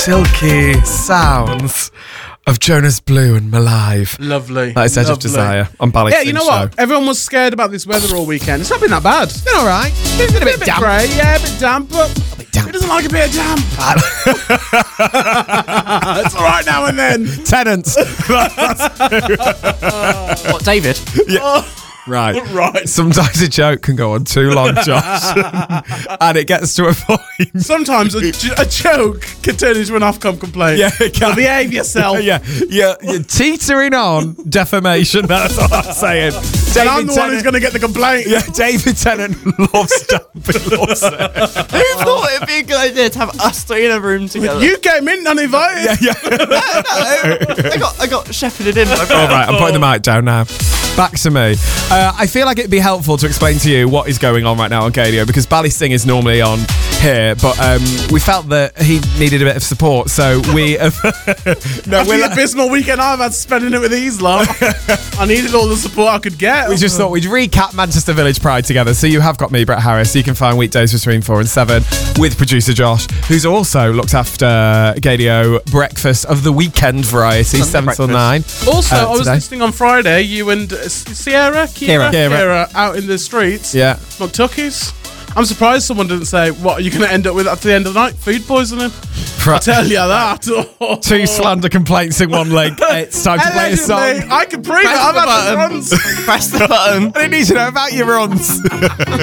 Silky sounds of Jonas Blue and Malive. Lovely. That is Edge of Desire on Bally Yeah, you know what? Everyone was scared about this weather all weekend. It's not been that bad. It's been all right. It's been a bit damp. Grey, yeah, a bit damp, but who doesn't like a bit of damp? It's all right now and then. Tenants. What, David? Yeah. Right. Sometimes a joke can go on too long, Josh. And it gets to a point. Sometimes a joke can turn into an Ofcom complaint. Yeah, it can. So behave yourself. Yeah, you're teetering on defamation. That's what I'm saying. And I'm the one who's going to get the complaint. Yeah, David Tennant loves jumping. Loves it. Who thought it'd be a good idea to have us three in a room together? You came in uninvited. Yeah. I got shepherded in. All right, I'm putting the mic down now. Back to me. I feel like it'd be helpful to explain to you what is going on right now on Gadio, because Bally Sing is normally on here, but we felt that he needed a bit of support, so we have... the abysmal weekend I've had spending it with these lot, I needed all the support I could get. We just thought we'd recap Manchester Village Pride together. So you have got me, Brett Harris. You can find weekdays between 4 and 7 with producer Josh, who's also looked after Gadio Breakfast of the Weekend variety, Sunday 7 till 9. Also, I was today. listening on Friday, you and Kira out in the streets. Yeah. McTuckies. I'm surprised someone didn't say, what are you going to end up with at the end of the night? Food poisoning? I tell you that. 2 slander complaints in one leg. It's time to play a song. I can prove it. I've had runs. Press the button. I need to know about your runs.